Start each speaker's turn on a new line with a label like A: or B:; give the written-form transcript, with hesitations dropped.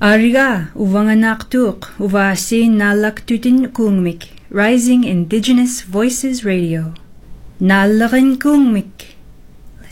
A: Ariga uvanganaktuk uvasi nalaktutin kungmik, Rising Indigenous Voices Radio. Nalarin kungmik,